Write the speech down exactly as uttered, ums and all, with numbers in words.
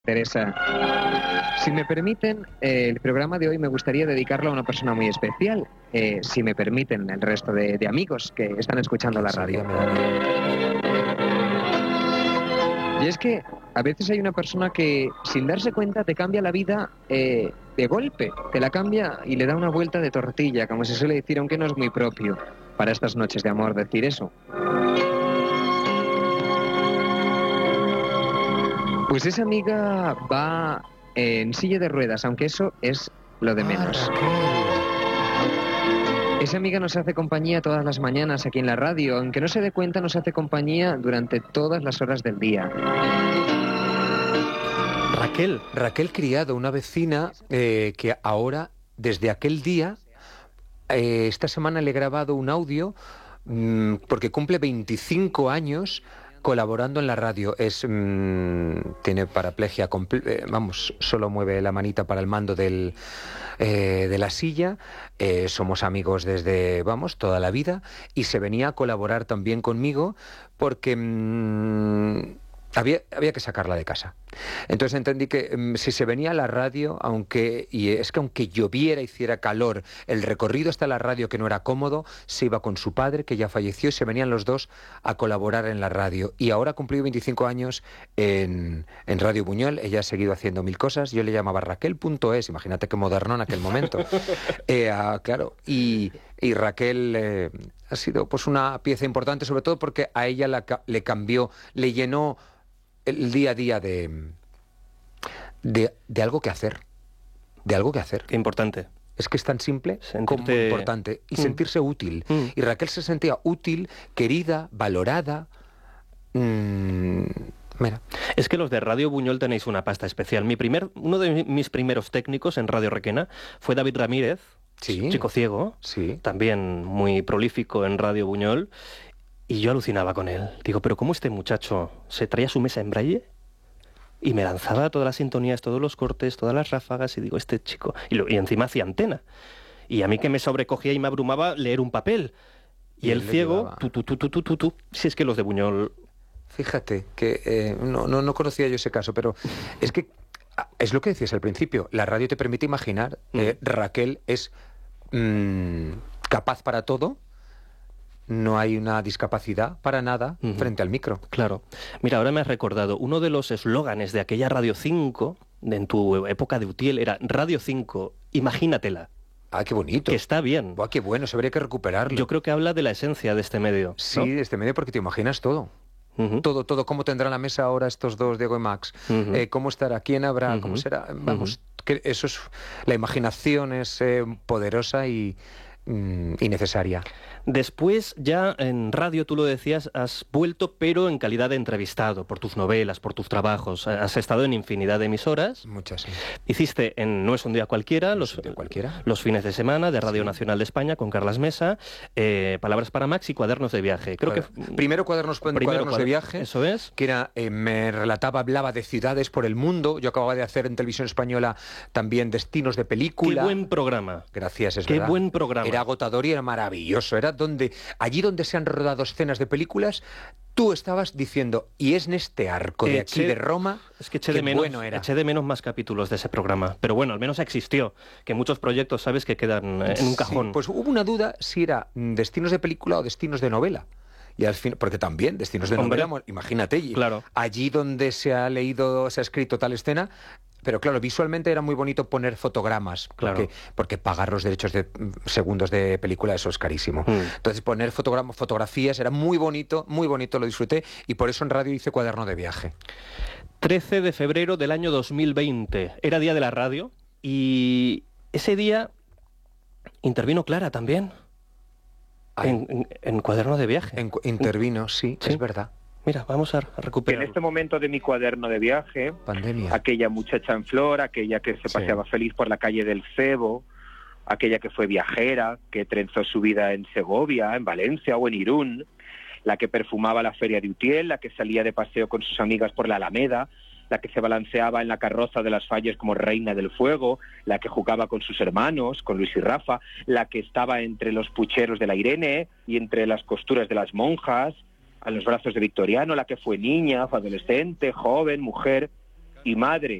Teresa, si me permiten, eh, el programa de hoy me gustaría dedicarlo a una persona muy especial, eh, si me permiten el resto de, de amigos que están escuchando la radio. Y es que a veces hay una persona que, sin darse cuenta, te cambia la vida eh, de golpe, te la cambia y le da una vuelta de tortilla, como se suele decir, aunque no es muy propio para estas noches de amor decir eso. Pues esa amiga va en silla de ruedas, aunque eso es lo de menos. Esa amiga nos hace compañía todas las mañanas aquí en la radio, aunque no se dé cuenta, nos hace compañía durante todas las horas del día. Raquel, Raquel Criado, una vecina eh, que ahora, desde aquel día, eh, esta semana le he grabado un audio mmm, porque cumple veinticinco años colaborando en la radio. Es mmm, tiene paraplegia, eh, vamos, solo mueve la manita para el mando del, eh, de la silla. Eh, somos amigos desde, vamos, toda la vida, y se venía a colaborar también conmigo porque mmm, había, había que sacarla de casa. Entonces entendí que um, si se venía a la radio, aunque y es que aunque lloviera, hiciera calor, el recorrido hasta la radio, que no era cómodo, se iba con su padre, que ya falleció, y se venían los dos a colaborar en la radio. Y ahora ha cumplido veinticinco años en, en Radio Buñol. Ella ha seguido haciendo mil cosas. Yo le llamaba Raquel punto es, imagínate qué moderno en aquel momento. eh, ah, claro, y, y Raquel eh, ha sido pues una pieza importante, sobre todo porque a ella la, le cambió, le llenó el día a día de, de, de algo que hacer, de algo que hacer. Qué importante. Es que es tan simple Sentirte... como importante. Y mm. sentirse útil. Mm. Y Raquel se sentía útil, querida, valorada. Mm, mira. Es que los de Radio Buñol tenéis una pasta especial. Mi primer, uno de mis primeros técnicos en Radio Requena fue David Ramírez, sí. chico ciego, sí. también muy prolífico en Radio Buñol. Y yo alucinaba con él. Digo, pero ¿cómo este muchacho se traía su mesa en braille? Y me lanzaba todas las sintonías, todos los cortes, todas las ráfagas, y digo, este chico... Y, lo, y encima hacía antena. Y a mí que me sobrecogía y me abrumaba leer un papel. Y, y el ciego, tú, tú, tú, tú, tú, tú, tú. Si es que los de Buñol... Fíjate, que eh, no, no, no conocía yo ese caso, pero es que es lo que decías al principio. La radio te permite imaginar. Mm. Eh, Raquel es mmm, capaz para todo. No hay una discapacidad para nada uh-huh. frente al micro. Claro. Mira, ahora me has recordado, uno de los eslóganes de aquella Radio cinco, de, en tu época de Utiel, era Radio cinco, imagínatela. Ah, qué bonito. Que está bien. Buah, qué bueno, se habría que recuperarlo. Yo creo que habla de la esencia de este medio, Sí, ¿no? de este medio, porque te imaginas todo. Uh-huh. Todo, todo, cómo tendrá la mesa ahora estos dos, Diego y Max, uh-huh. eh, cómo estará, quién habrá, uh-huh. cómo será. Vamos, uh-huh. que eso es, la imaginación es eh, poderosa y, mm, y necesaria. Después, ya en radio, tú lo decías, has vuelto, pero en calidad de entrevistado, por tus novelas, por tus trabajos. Has estado en infinidad de emisoras. Muchas, sí. Hiciste en No es un día cualquiera, los, día cualquiera. los fines de semana de Radio sí. Nacional de España, con Carlas Mesa, eh, Palabras para Max y Cuadernos de Viaje. Creo claro. que Primero Cuadernos, primero cuadernos de Viaje. Eso es. Que era, eh, me relataba, hablaba de ciudades por el mundo. Yo acababa de hacer en Televisión Española también destinos de película. Qué buen programa. Gracias, es Qué verdad. Qué buen programa. Era agotador y era maravilloso. Era donde... Allí donde se han rodado escenas de películas, tú estabas diciendo, y es en este arco de eché, aquí de Roma, es que eché de menos, bueno era. Eché de menos más capítulos de ese programa, pero bueno, al menos existió, que muchos proyectos, sabes, que quedan en un cajón. Sí, pues hubo una duda si era destinos de película o destinos de novela. Y al fin, porque también destinos de Hombre, novela, imagínate, claro. allí donde se ha leído, se ha escrito tal escena. Pero claro, visualmente era muy bonito poner fotogramas, claro. porque, porque pagar los derechos de segundos de película, eso es carísimo. Mm. Entonces poner fotogra- fotografías era muy bonito, muy bonito, lo disfruté, y por eso en radio hice Cuaderno de Viaje. trece de febrero del año dos mil veinte, era día de la radio, y ese día intervino Clara también, en, en, en Cuaderno de Viaje. En, intervino, sí, sí, es verdad. Mira, vamos a recuperar. En este momento de mi Cuaderno de Viaje, pandemia, aquella muchacha en flor, aquella que se paseaba sí. feliz por la calle del Cebo, aquella que fue viajera, que trenzó su vida en Segovia, en Valencia o en Irún, la que perfumaba la feria de Utiel, la que salía de paseo con sus amigas por la Alameda, la que se balanceaba en la carroza de las Falles como reina del fuego, la que jugaba con sus hermanos, con Luis y Rafa, la que estaba entre los pucheros de la Irene y entre las costuras de las monjas, a los brazos de Victoriano, la que fue niña, fue adolescente, joven, mujer, y madre